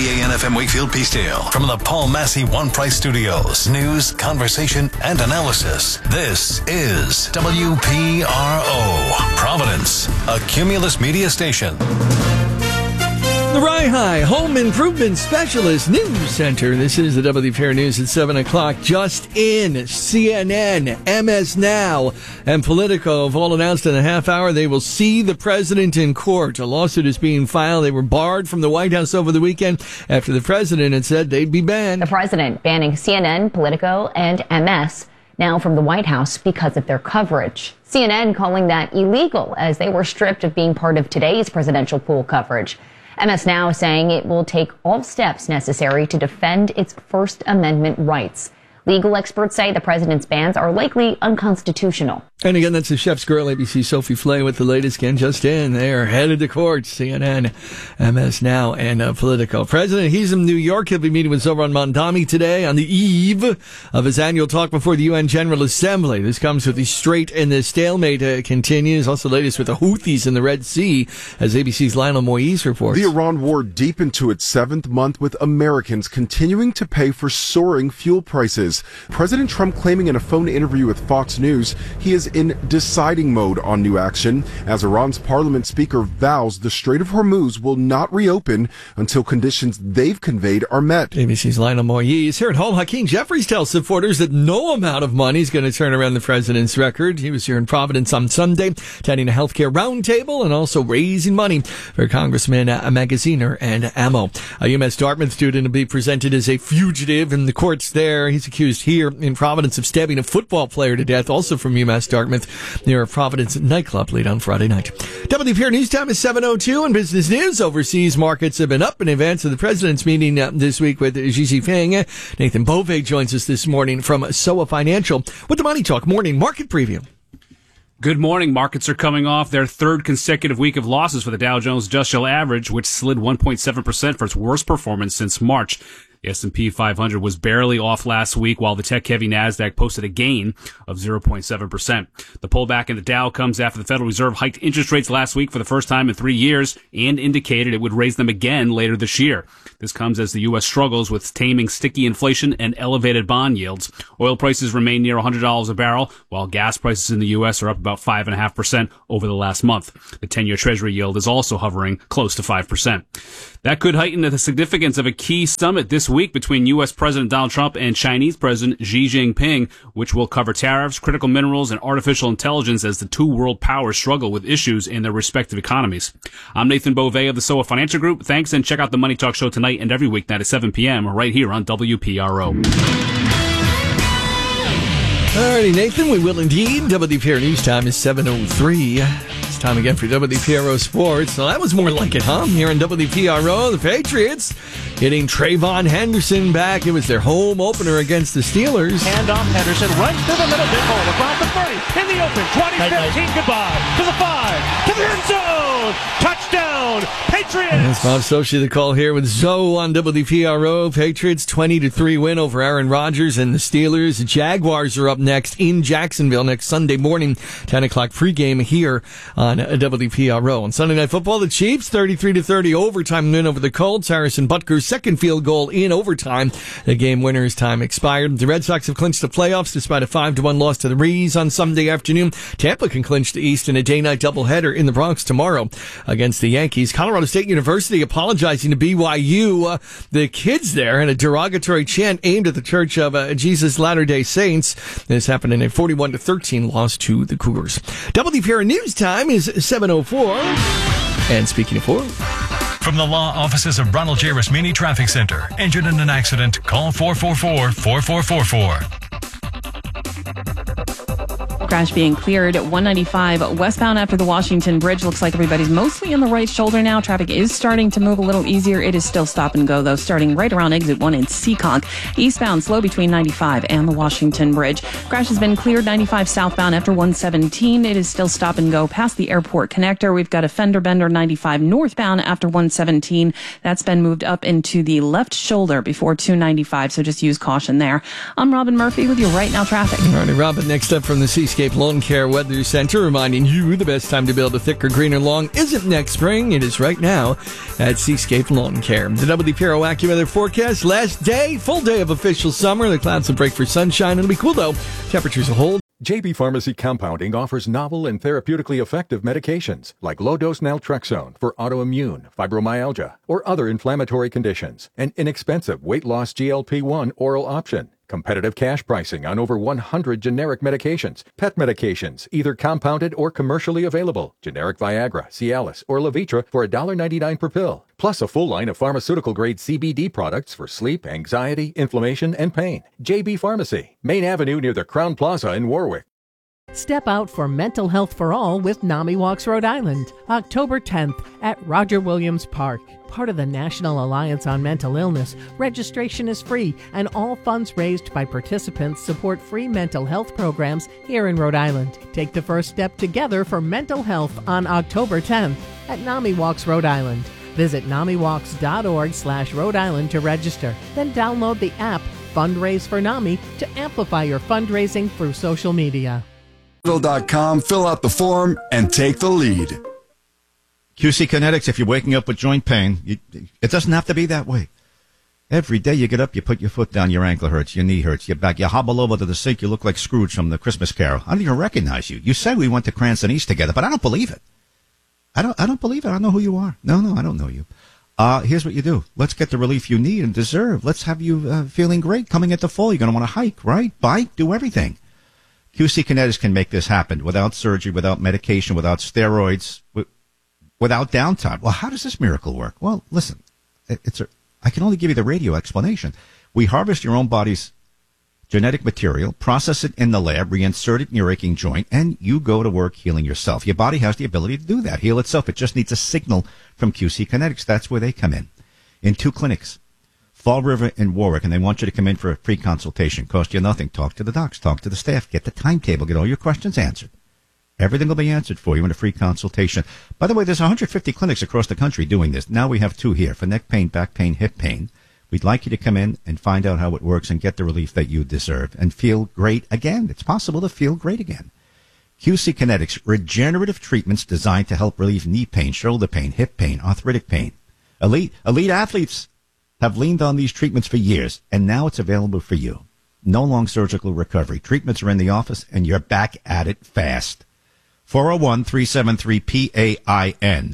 WEAN FM Wakefield Peacedale. From the Paul Massey One Price Studios. News, conversation, and analysis. This is WPRO. Providence, a Cumulus Media station. The Rye Home Improvement Specialist News Center. This is the WPR News at 7 o'clock. Just in, CNN, MS Now, and Politico have all announced in a half hour they will see the president in court. A lawsuit is being filed. They were barred from the White House over the weekend after the president had said they'd be banned. The president banning CNN, Politico, and MS now from the White House because of their coverage. CNN calling that illegal as they were stripped of being part of today's presidential pool coverage. MS Now saying it will take all steps necessary to defend its First Amendment rights. Legal experts say the president's bans are likely unconstitutional. And again, that's the Chef's Girl, ABC Sophie Flay with the latest. Again, just in, they're headed to court. CNN, MS Now, and Politico. President, he's in New York. He'll be meeting with Zohran Mamdani today on the eve of his annual talk before the UN General Assembly. This comes with the strait and the stalemate continues. Also latest with the Houthis in the Red Sea, as ABC's Lionel Moise reports. The Iran war deep into its seventh month, with Americans continuing to pay for soaring fuel prices. President Trump claiming in a phone interview with Fox News he is in deciding mode on new action as Iran's parliament speaker vows the Strait of Hormuz will not reopen until conditions they've conveyed are met. ABC's Lionel Moise here at home. Hakeem Jeffries tells supporters that no amount of money is going to turn around the president's record. He was here in Providence on Sunday, attending a healthcare roundtable and also raising money for Congressman Magaziner and Ammo. A UMass Dartmouth student will be presented as a fugitive in the courts there. He's accused here in Providence of stabbing a football player to death, also from UMass Dartmouth, near a Providence nightclub late on Friday night. WPR News Time is 7:02, and business news. Overseas markets have been up in advance of the president's meeting this week with Xi Jinping. Nathan Bove joins us this morning from SOA Financial with the Money Talk Morning Market Preview. Good morning. Markets are coming off their third consecutive week of losses for the Dow Jones Industrial Average, which slid 1.7% for its worst performance since March. The S&P 500 was barely off last week, while the tech-heavy Nasdaq posted a gain of 0.7%. The pullback in the Dow comes after the Federal Reserve hiked interest rates last week for the first time in 3 years and indicated it would raise them again later this year. This comes as the U.S. struggles with taming sticky inflation and elevated bond yields. Oil prices remain near $100 a barrel, while gas prices in the U.S. are up about 5.5% over the last month. The 10-year Treasury yield is also hovering close to 5%. That could heighten the significance of a key summit this week between U.S. President Donald Trump and Chinese President Xi Jinping, which will cover tariffs, critical minerals, and artificial intelligence as the two world powers struggle with issues in their respective economies. I'm Nathan Bove of the SOA Financial Group. Thanks, and check out the Money Talk Show tonight and every weeknight at 7 p.m. right here on WPRO. Alrighty, Nathan, we will indeed. WPR News Time is 7:03. It's time again for WPRO Sports. Well, that was more like it, huh? Here on WPRO, the Patriots getting Trayvon Henderson back. It was their home opener against the Steelers. Handoff, Henderson runs to the middle, big hole across the 30, in the open, 20-15, goodbye, to the 5, to the end zone, touchdown, Patriots! That's Bob Sochi, the call here with Zoe on WPRO. Patriots 20-3 win over Aaron Rodgers and the Steelers. The Jaguars are up next in Jacksonville next Sunday morning, 10 o'clock pregame here on WPRO. On Sunday Night Football, the Chiefs 33-30 overtime win over the Colts. Harrison Butker's second field goal in overtime. The game winner's time expired. The Red Sox have clinched the playoffs despite a 5-1 loss to the Rays on Sunday afternoon. Tampa can clinch the East in a day-night doubleheader in the Bronx tomorrow against the Yankees. Colorado State University apologizing to BYU. The kids there had a derogatory chant aimed at the Church of Jesus Latter-day Saints. This happened in a 41-13 loss to the Cougars. WPR News Time is 7:04. And speaking of four, From the law offices of Ronald J. Rasmini Traffic Center. Injured in an accident? Call 444-4444. Crash being cleared at 195 westbound after the Washington Bridge. Looks like everybody's mostly in the right shoulder now. Traffic is starting to move a little easier. It is still stop and go, though, starting right around exit 1 in Seekonk. Eastbound slow between 95 and the Washington Bridge. Crash has been cleared 95 southbound after 117. It is still stop and go past the airport connector. We've got a fender bender 95 northbound after 117. That's been moved up into the left shoulder before 295, so just use caution there. I'm Robin Murphy with your Right Now traffic. All right, Robin, next up from the Seascape Seascape Lawn Care Weather Center reminding you the best time to build a thicker, greener lawn isn't next spring. It is right now at Seascape Lawn Care. The WPRO AccuWeather forecast. Last day, full day of official summer. The clouds will break for sunshine. It'll be cool, though. Temperatures will hold. JB Pharmacy Compounding offers novel and therapeutically effective medications like low-dose naltrexone for autoimmune, fibromyalgia, or other inflammatory conditions. An inexpensive weight-loss GLP-1 oral option. Competitive cash pricing on over 100 generic medications. Pet medications, either compounded or commercially available. Generic Viagra, Cialis, or Levitra for $1.99 per pill. Plus a full line of pharmaceutical-grade CBD products for sleep, anxiety, inflammation, and pain. JB Pharmacy, Main Avenue near the Crown Plaza in Warwick. Step out for Mental Health for All with NAMI Walks Rhode Island, October 10th at Roger Williams Park. Part of the National Alliance on Mental Illness, registration is free, and all funds raised by participants support free mental health programs here in Rhode Island. Take the first step together for mental health on October 10th at NAMI Walks Rhode Island. Visit NAMIWalks.org/Rhode Island to register. Then download the app Fundraise for NAMI to amplify your fundraising through social media. Fill out the form and take the lead. QC Kinetics, if you're waking up with joint pain, it doesn't have to be that way. Every day you get up, you put your foot down, your ankle hurts, your knee hurts, your back, you hobble over to the sink, you look like Scrooge from the Christmas Carol. I don't even recognize you. You said we went to Cranston East together, but I don't believe it. I don't believe it. I don't know who you are. No, I don't know you. Here's what you do. Let's get the relief you need and deserve. Let's have you feeling great coming into fall. You're going to want to hike, right? Bike, do everything. QC Kinetics can make this happen without surgery, without medication, without steroids, without downtime. Well, how does this miracle work? Well, listen, I can only give you the radio explanation. We harvest your own body's genetic material, process it in the lab, reinsert it in your aching joint, and you go to work healing yourself. Your body has the ability to do that, heal itself. It just needs a signal from QC Kinetics. That's where they come in 2 clinics. Fall River and Warwick, and they want you to come in for a free consultation. Cost you nothing. Talk to the docs, talk to the staff, get the timetable, get all your questions answered. Everything will be answered for you in a free consultation. By the way, there's 150 clinics across the country doing this. Now we have 2 here for neck pain, back pain, hip pain. We'd like you to come in and find out how it works and get the relief that you deserve and feel great again. It's possible to feel great again. QC Kinetics, regenerative treatments designed to help relieve knee pain, shoulder pain, hip pain, arthritic pain. Elite athletes have leaned on these treatments for years, and now it's available for you. No long surgical recovery. Treatments are in the office, and you're back at it fast. 401-373-PAIN.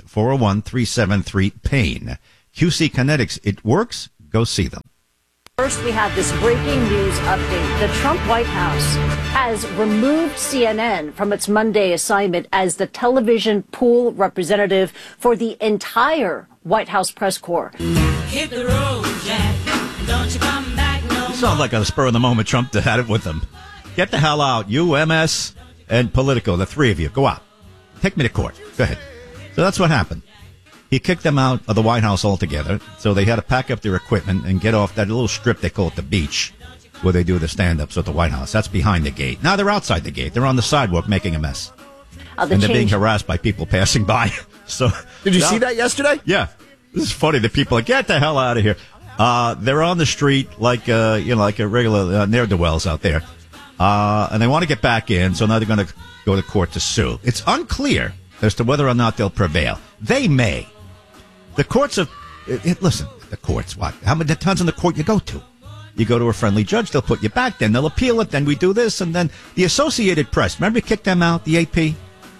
401-373-PAIN. QC Kinetics. It works. Go see them. First, we have this breaking news update. The Trump White House has removed CNN from its Monday assignment as the television pool representative for the entire White House press corps. Hit the road, Jack. Don't you come back no more. You sound like a spur-of-the-moment Trump that had it with them. Get the hell out. You, MS, and Politico, the 3 of you. Go out. Take me to court. Go ahead. So that's what happened. He kicked them out of the White House altogether, so they had to pack up their equipment and get off that little strip they call it the beach, where they do the stand-ups at the White House. That's behind the gate. Now they're outside the gate. They're on the sidewalk making a mess. And they're being harassed by people passing by. So did you see that yesterday? Yeah. This is funny. The people are, get the hell out of here. They're on the street like a regular ne'er-do-wells out there. And they want to get back in, so now they're going to go to court to sue. It's unclear as to whether or not they'll prevail. They may. The courts have... listen, the courts, what? How many times in the court you go to? You go to a friendly judge, they'll put you back, then they'll appeal it, then we do this, and then the Associated Press. Remember you kicked them out, the AP?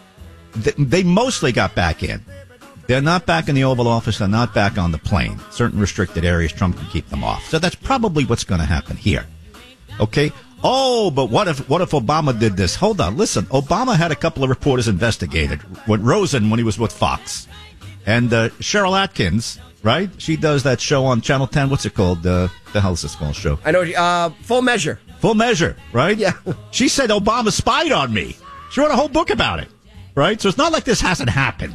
They mostly got back in. They're not back in the Oval Office. They're not back on the plane. Certain restricted areas, Trump can keep them off. So that's probably what's going to happen here. Okay? Oh, but what if Obama did this? Hold on. Listen, Obama had a couple of reporters investigated. When Rosen, when he was with Fox. And Cheryl Atkins, right? She does that show on Channel 10. What's it called? The hell's this called show? I know. Full Measure. Full Measure, right? Yeah. She said Obama spied on me. She wrote a whole book about it, right? So it's not like this hasn't happened.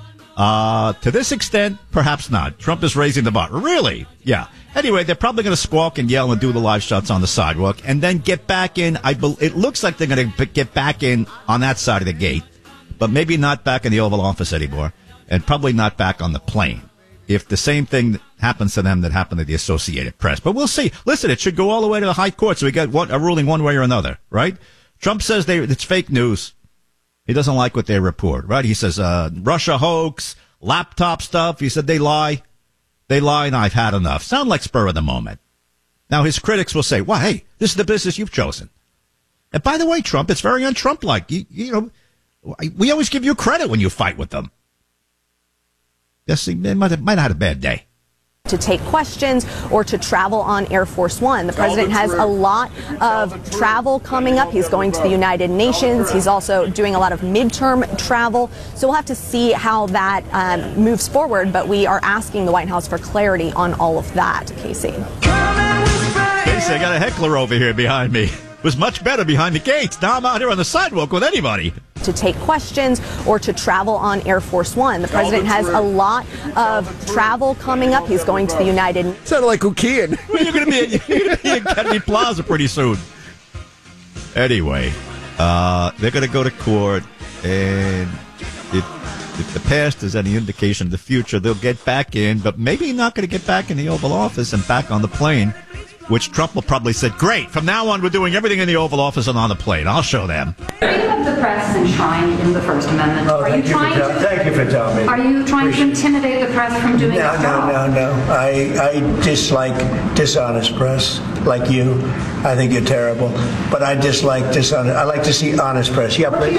To this extent, perhaps not. Trump is raising the bar. Really? Yeah. Anyway, they're probably going to squawk and yell and do the live shots on the sidewalk and then get back in. It looks like they're going to get back in on that side of the gate, but maybe not back in the Oval Office anymore and probably not back on the plane if the same thing happens to them that happened to the Associated Press. But we'll see. Listen, it should go all the way to the high court, so we get a ruling one way or another, right? Trump says it's fake news. He doesn't like what they report, right? He says Russia hoax, laptop stuff. He said they lie. They lie, and I've had enough. Sound like spur of the moment. Now, his critics will say, well, hey, this is the business you've chosen. And by the way, Trump, it's very un-Trump-like. You know, we always give you credit when you fight with them. Yes, he might have had a bad day. To take questions or to travel on Air Force One. The president has a lot of travel coming up. He's going to the United Nations. He's also doing a lot of midterm travel. So we'll have to see how that moves forward. But we are asking the White House for clarity on all of that, Casey. Casey, I got a heckler over here behind me. It was much better behind the gates. Now I'm out here on the sidewalk with anybody. To take questions or to travel on Air Force One. The president has a lot of travel coming up. He's going to the United Nations. Sounded like Ukian. Well, you're going to be in Kennedy Plaza pretty soon. Anyway, they're going to go to court, and if the past is any indication of the future, they'll get back in, but maybe not going to get back in the Oval Office and back on the plane, which Trump will probably say, great, from now on we're doing everything in the Oval Office and on the plane. I'll show them. Freedom of the press enshrined in the First Amendment. Thank you for telling me. Are you trying to intimidate the press from doing its job? No. I dislike dishonest press, like you. I think you're terrible. But I dislike dishonest. I like to see honest press. Yeah, but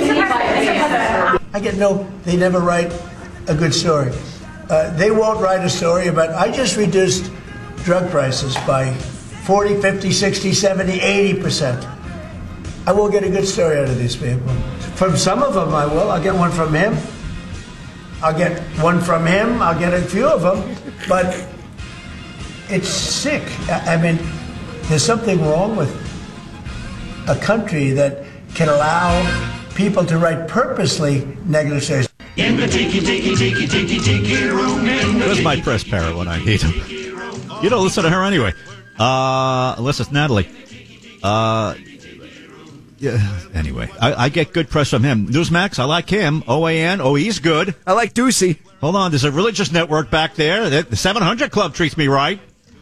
they never write a good story. They won't write a story about, I just reduced drug prices by 40, 50, 60, 70, 80%. I will get a good story out of these people. From some of them I will. I'll get one from him. I'll get a few of them. But it's sick. I mean, there's something wrong with a country that can allow people to write purposely negative stories. In the tiki room. Where's my press parrot when I need him? You don't listen to her anyway. Unless it's Natalie. Yeah. Anyway, I get good press from him. Newsmax, I like him. OAN, he's good. I like Ducey. Hold on, there's a religious network back there. The 700 Club treats me right.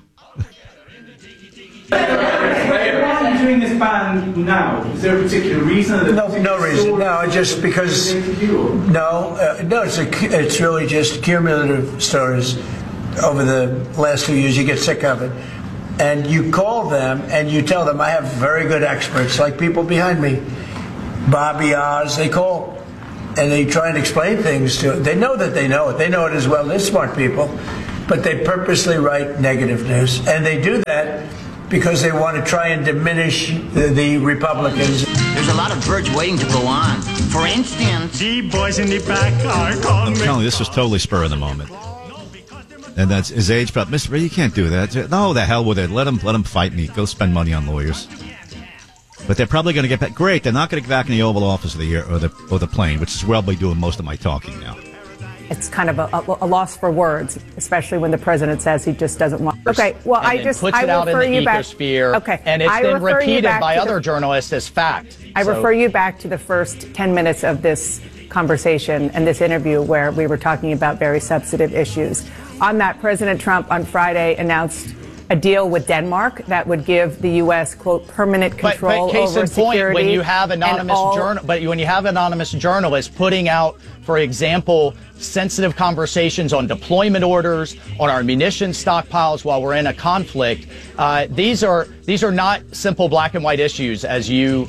Why are you doing this ban now? Is there a particular reason? No reason. No, just because. No. It's really just cumulative stories over the last 2 years. You get sick of it. And you call them and you tell them, I have very good experts, like people behind me, Bobby Oz, they call and they try and explain things to it. They know that they know it. They know it as well. They're smart people, but they purposely write negative news. And they do that because they want to try and diminish the Republicans. There's a lot of birds waiting to go on. For instance, the boys in the back are calling me. I'm telling you, this was totally spur of the moment. And that's his age problem. Mr. Ray, you can't do that. No, the hell with it. Let him fight me. Go spend money on lawyers. But they're probably going to get back. Great, they're not going to get back in the Oval Office of the year or the plane, which is where I'll be doing most of my talking now. It's kind of a loss for words, especially when the president says he just doesn't want. Okay, well, I will refer you back. Okay, and it's been repeated by other journalists as fact. I refer you back to the first 10 minutes of this conversation and this interview where we were talking about very substantive issues. On that, President Trump on Friday announced a deal with Denmark that would give the U.S. quote permanent control over security. When you have when you have anonymous journalists putting out, for example, sensitive conversations on deployment orders, on our munition stockpiles while we're in a conflict, these are not simple black and white issues as you're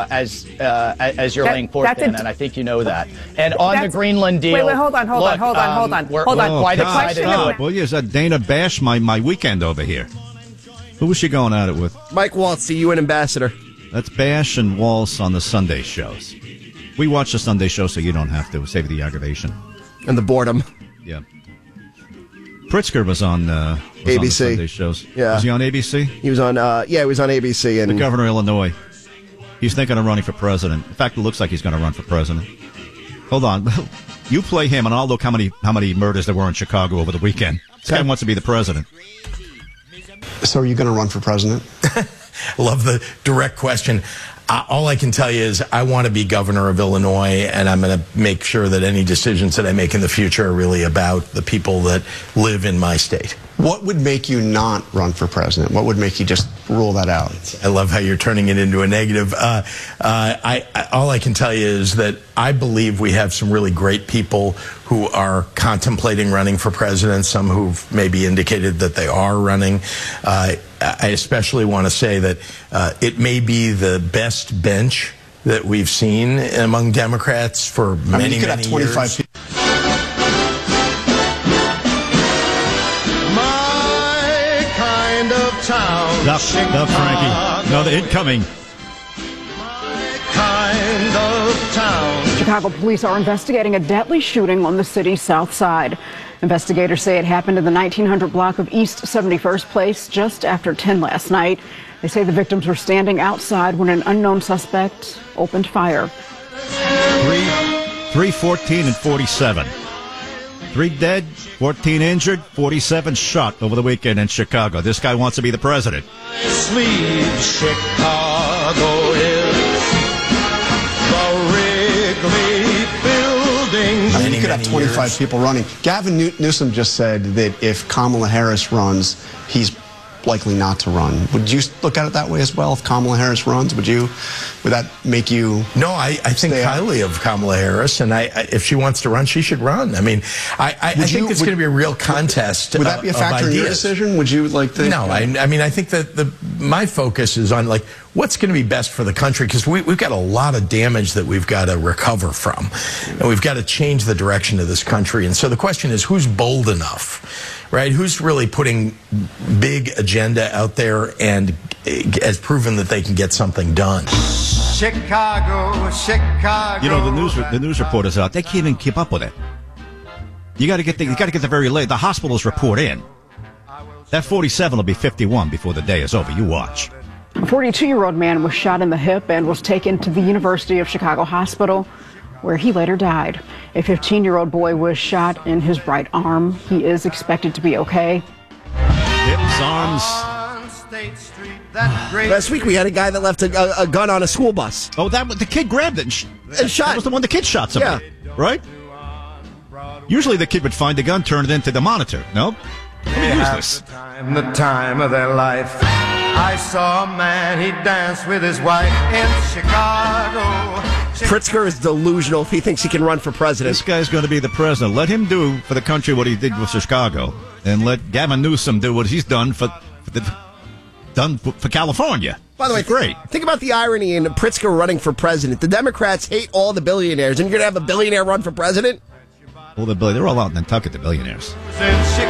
laying forth, and I think you know that. And on the Greenland deal, wait, hold on. We're quite excited to do it. Well, yes, Dana bashed my weekend over here. Who was she going at it with? Mike Waltz, the UN ambassador. That's Bash and Waltz on the Sunday shows. We watch the Sunday show so you don't have to. Save the aggravation. And the boredom. Yeah. Pritzker was on ABC. On the Sunday shows. Yeah. Was he on ABC? He was on, he was on ABC. And the governor of Illinois. He's thinking of running for president. In fact, it looks like he's going to run for president. Hold on. You play him, and I'll look how many murders there were in Chicago over the weekend. This guy wants to be the president. So are you going to run for president? Love the direct question. All I can tell you is I want to be governor of Illinois, and I'm going to make sure that any decisions that I make in the future are really about the people that live in my state. What would make you not run for president? What would make you just rule that out? I love how you're turning it into a negative. All I can tell you is that I believe we have some really great people who are contemplating running for president, some who've maybe indicated that they are running. I especially want to say that it may be the best bench that we've seen among Democrats for many, you could many have 25 years. people. Stop, Frankie. No, the incoming. Kind of town. Chicago police are investigating a deadly shooting on the city's south side. Investigators say it happened in the 1900 block of East 71st Place just after 10 last night. They say the victims were standing outside when an unknown suspect opened fire. 3, 14, and 47. 3 dead, 14 injured, 47 shot over the weekend in Chicago. This guy wants to be the president. Sleep, Chicago is the Wrigley Building. I mean, you could have 25 people running. Gavin Newsom just said that if Kamala Harris runs, he's likely not to run. Would you look at it that way as well? If Kamala Harris runs, would that make you? No, I think highly of Kamala Harris, and if she wants to run, she should run. I mean, I think it's going to be a real contest. Would that be a factor in your decision? Would you like to? No, I mean, I think that my focus is on what's going to be best for the country, because we've got a lot of damage that we've got to recover from, and we've got to change the direction of this country. And so the question is, who's bold enough? Right? Who's really putting big agenda out there and has proven that they can get something done? Chicago, Chicago. You know, the news reporters out, they can't even keep up with it. You got to get the very late. The hospitals report in. That 47 will be 51 before the day is over. You watch. A 42-year-old man was shot in the hip and was taken to the University of Chicago Hospital, where he later died. A 15-year-old boy was shot in his right arm. He is expected to be okay. Hips, arms. Last week we had a guy that left a gun on a school bus. Oh, the kid grabbed it and shot. That was the one the kid shot somebody. Yeah. Right? Usually the kid would find the gun, turn it into the monitor. Nope. Let me use this. The time of their life. I saw a man, he danced with his wife in Chicago. Pritzker is delusional if he thinks he can run for president. This guy's going to be the president. Let him do for the country what he did with Chicago, and let Gavin Newsom do what he's done for California. By the way, great. Think about the irony in Pritzker running for president. The Democrats hate all the billionaires, and you're going to have a billionaire run for president? Well, they're all out in Nantucket, the billionaires.